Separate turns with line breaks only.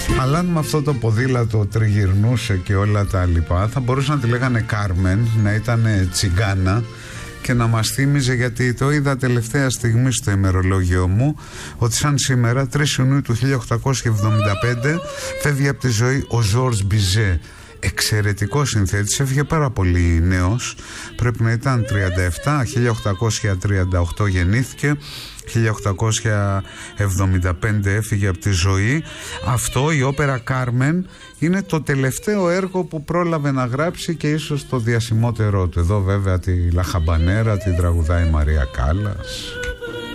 Αλλά αν με αυτό το ποδήλατο τριγυρνούσε και όλα τα λοιπά, θα μπορούσε να τη λέγανε Κάρμεν, να ήταν τσιγκάνα και να μας θύμιζε, γιατί το είδα τελευταία στιγμή στο ημερολόγιο μου, ότι σαν σήμερα 3 Ιουνίου του 1875 φεύγει από τη ζωή ο Ζορζ Μπιζέ. Εξαιρετικός συνθέτης, έφυγε πάρα πολύ νέος, πρέπει να ήταν 37, 1838 γεννήθηκε, 1875 έφυγε από τη ζωή. Αυτό, η όπερα Κάρμεν, είναι το τελευταίο έργο που πρόλαβε να γράψει και ίσως το διασημότερό του. Εδώ βέβαια τη Λαχαμπανέρα την τραγουδάει η Μαρία Κάλλας